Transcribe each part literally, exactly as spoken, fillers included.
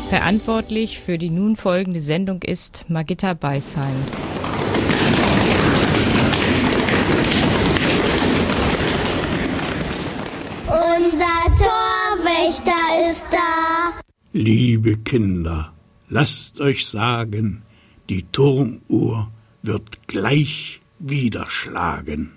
Verantwortlich für die nun folgende Sendung ist Margitta Beisheim. Unser Torwächter ist da. Liebe Kinder, lasst euch sagen, die Turmuhr wird gleich wieder schlagen.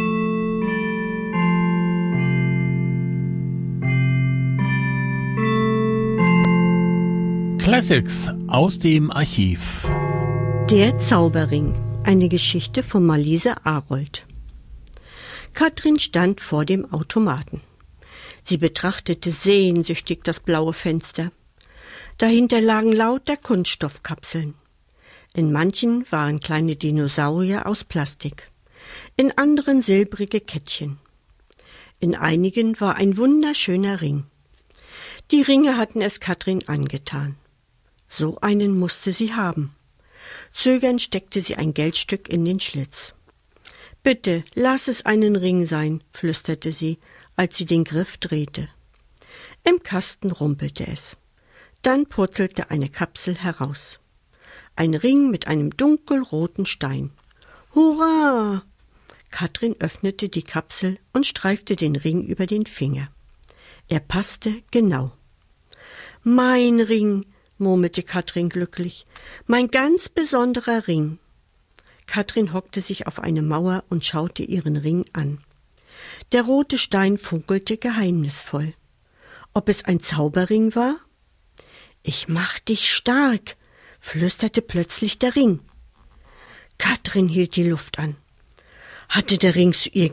Classics aus dem Archiv. Der Zauberring, eine Geschichte von Malise Arold. Katrin stand vor dem Automaten. Sie betrachtete sehnsüchtig das blaue Fenster. Dahinter lagen lauter Kunststoffkapseln. In manchen waren kleine Dinosaurier aus Plastik, in anderen silbrige Kettchen. In einigen war ein wunderschöner Ring. Die Ringe hatten es Katrin angetan. So einen musste sie haben. Zögernd steckte sie ein Geldstück in den Schlitz. »Bitte, lass es einen Ring sein«, flüsterte sie, als sie den Griff drehte. Im Kasten rumpelte es. Dann purzelte eine Kapsel heraus. Ein Ring mit einem dunkelroten Stein. »Hurra!« Katrin öffnete die Kapsel und streifte den Ring über den Finger. Er passte genau. »Mein Ring«, murmelte Katrin glücklich, »mein ganz besonderer Ring.« Katrin hockte sich auf eine Mauer und schaute ihren Ring an. Der rote Stein funkelte geheimnisvoll. Ob es ein Zauberring war? »Ich mach dich stark«, flüsterte plötzlich der Ring. Katrin hielt die Luft an. Hatte der Ring zu ihr